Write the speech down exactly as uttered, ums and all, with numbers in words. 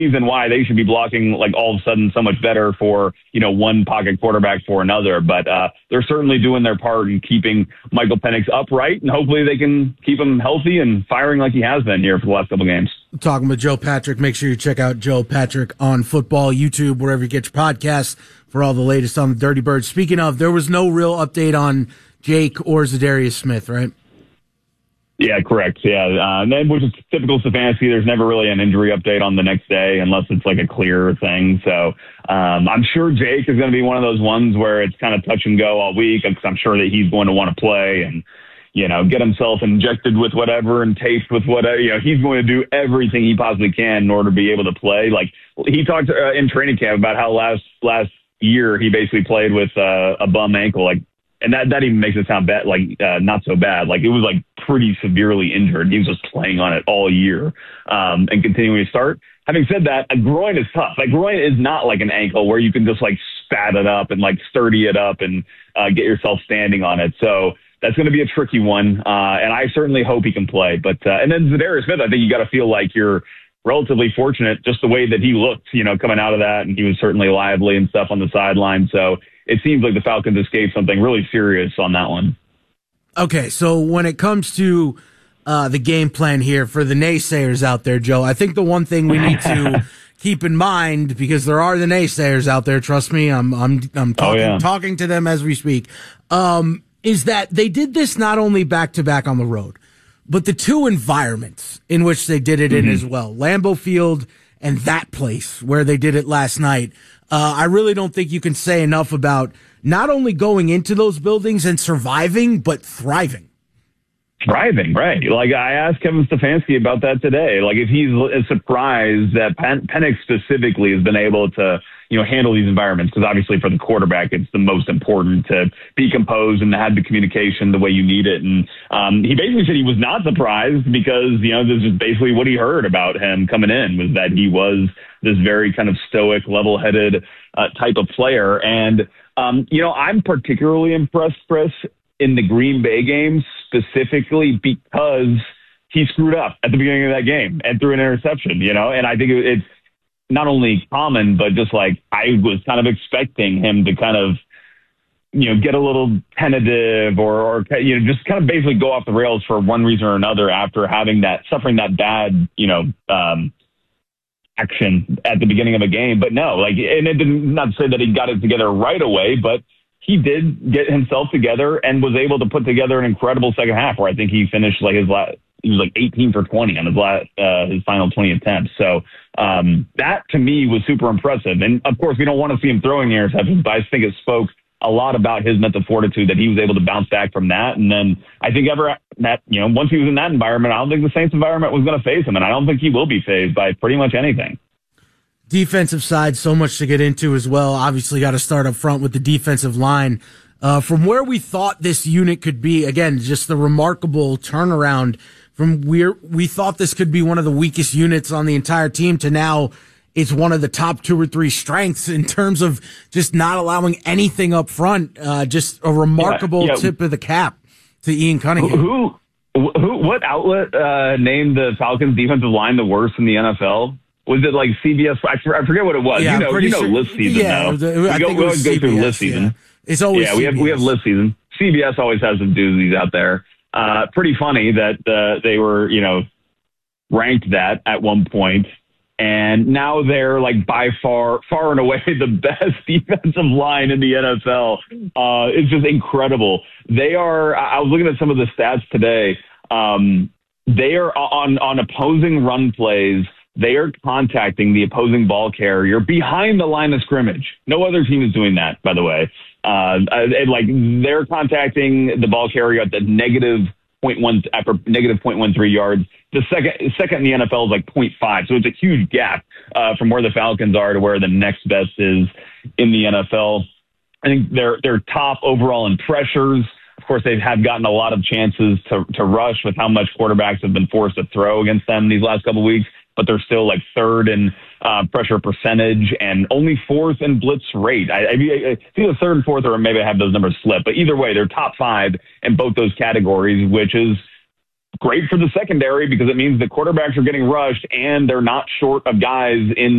reason why they should be blocking like all of a sudden so much better for, you know, one pocket quarterback for another. But uh, they're certainly doing their part in keeping Michael Penix upright, and hopefully they can keep him healthy and firing like he has been here for the last couple games. Talking with Joe Patrick. Make sure you check out Joe Patrick on football, YouTube, wherever you get your podcasts for all the latest on the Dirty Birds. Speaking of, there was no real update on Jake or Zadarius Smith, right? Yeah, correct. Yeah, uh, and then, which is typical Stefanski. There's never really an injury update on the next day unless it's like a clear thing. So um, I'm sure Jake is going to be one of those ones where it's kind of touch and go all week, because I'm sure that he's going to want to play and, you know, get himself injected with whatever and taped with whatever. You know, he's going to do everything he possibly can in order to be able to play. Like he talked uh, in training camp about how last last year he basically played with uh, a bum ankle, like. And that, that even makes it sound bad, like uh, not so bad. Like it was like pretty severely injured. He was just playing on it all year um, and continuing to start. Having said that, a groin is tough. Like groin is not like an ankle where you can just like spat it up and like sturdy it up and uh, get yourself standing on it. So that's going to be a tricky one. Uh, and I certainly hope he can play. But uh, and then Zadarius Smith, I think you got to feel like you're relatively fortunate just the way that he looked, you know, coming out of that. And he was certainly lively and stuff on the sideline. So it seems like the Falcons escaped something really serious on that one. Okay, so when it comes to uh, the game plan here for the naysayers out there, Joe, I think the one thing we need to keep in mind, because there are the naysayers out there, trust me, I'm I'm I'm talking, oh, yeah. talking to them as we speak, um, is that they did this not only back-to-back on the road, but the two environments in which they did it mm-hmm. in as well, Lambeau Field and that place where they did it last night. Uh, I really don't think you can say enough about not only going into those buildings and surviving, but thriving. Thriving, right. Like I asked Kevin Stefanski about that today. Like if he's surprised that Pen- Penix specifically has been able to, you know, handle these environments, because obviously for the quarterback, it's the most important to be composed and have the communication the way you need it. And um, he basically said he was not surprised because, you know, this is basically what he heard about him coming in, was that he was this very kind of stoic, level-headed uh, type of player. And, um, you know, I'm particularly impressed, Chris, in the Green Bay game specifically because he screwed up at the beginning of that game and threw an interception, you know, and I think it, it's not only common, but just like I was kind of expecting him to kind of, you know, get a little tentative or, or, you know, just kind of basically go off the rails for one reason or another after having that, suffering that bad, you know, um, action at the beginning of a game. But no, like, and it didn't, not to say that he got it together right away, but he did get himself together and was able to put together an incredible second half where I think he finished like his last, he was like eighteen for twenty on his last, uh, his final twenty attempts. So um, that to me was super impressive. And of course, we don't want to see him throwing interceptions, but I think it spoke a lot about his mental fortitude that he was able to bounce back from that. And then I think ever that, you know, once he was in that environment, I don't think the Saints environment was going to phase him. And I don't think he will be phased by pretty much anything. Defensive side, so much to get into as well. Obviously got to start up front with the defensive line. Uh, from where we thought this unit could be, again, just the remarkable turnaround from where we thought this could be one of the weakest units on the entire team to now it's one of the top two or three strengths in terms of just not allowing anything up front. Uh, just a remarkable yeah, yeah. tip of the cap to Ian Cunningham. Who, who, what outlet uh, named the Falcons defensive line the worst in the N F L? Was it like C B S? I forget what it was. Yeah, you know, you know, sure. list season. Yeah, though. I we go, think we it was always C B S, go through list season. Yeah. It's always yeah. We C B S. have we have list season. C B S always has some doozies out there. Uh, pretty funny that uh, they were, you know, ranked that at one point, and now they're like by far, far and away the best defensive line in the N F L. Uh, it's just incredible. They are. I was looking at some of the stats today. Um, they are on on opposing run plays. They are contacting the opposing ball carrier behind the line of scrimmage. No other team is doing that, by the way. Uh, and like they're contacting the ball carrier at the negative point one, after negative point one three yards. The second second in the N F L is like point five, so it's a huge gap uh, from where the Falcons are to where the next best is in the N F L. I think they're they're top overall in pressures. Of course, they have gotten a lot of chances to to rush with how much quarterbacks have been forced to throw against them these last couple of weeks. But they're still like third in uh, pressure percentage and only fourth in blitz rate. I, I, I think the third and fourth, or maybe I have those numbers flipped. But either way, they're top five in both those categories, which is great for the secondary because it means the quarterbacks are getting rushed and they're not short of guys in